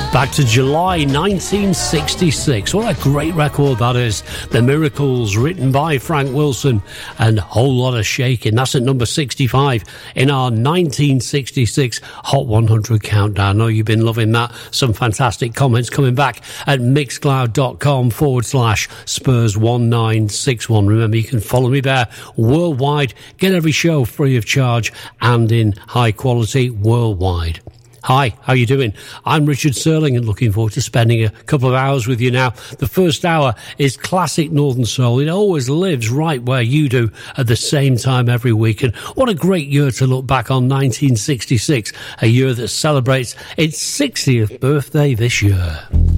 Back to July 1966. What a great record that is. The Miracles, written by Frank Wilson, and a whole lot of shaking. That's at number 65 in our 1966 Hot 100 countdown. I know you've been loving that. Some fantastic comments coming back at mixcloud.com/Spurs1961. Remember, you can follow me there worldwide. Get every show free of charge and in high quality worldwide. Hi, how you doing? I'm Richard Serling and looking forward to spending a couple of hours with you now. The first hour is classic Northern Soul. It always lives right where you do at the same time every week. And what a great year to look back on, 1966, a year that celebrates its 60th birthday this year.